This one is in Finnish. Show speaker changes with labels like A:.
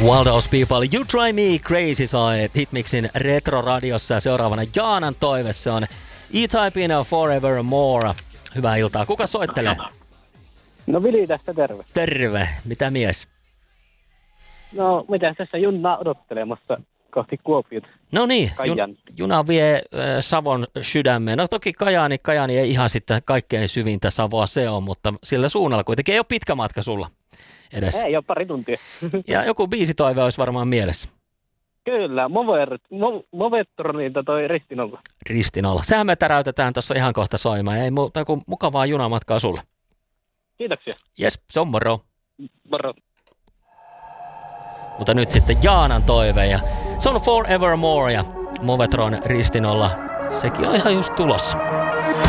A: Wild House People, You Drive Me Crazy soi Hitmixin Retro-radiossa ja seuraavana Jaanan toive, se on E-Typein Forevermore. Hyvää iltaa. Kuka soittelee?
B: No Vili tästä terve.
A: Terve. Mitä mies?
B: No mitä tässä junaa odottelemassa kohti Kuopiota?
A: No niin, juna vie Savon sydämeen. No toki Kajaani ei ihan sitten kaikkein syvintä Savoa se on, mutta sillä suunnalla kuitenkin ei ole pitkä matka sulla edes.
B: Ei ole pari tuntia.
A: Ja joku biisitoive olisi varmaan mielessä.
B: Kyllä, Movetronilta toi Ristinolla.
A: Ristinolla. Sehän me täräytetään tuossa ihan kohta soimaan. Ei muuta kuin mukavaa junamatkaa sulle.
B: Kiitoksia.
A: Jes, se on moro.
B: Moro.
A: Mutta nyt sitten Jaanan toive ja se on Forevermore ja Movetron Ristinolla. Sekin on ihan just tulossa.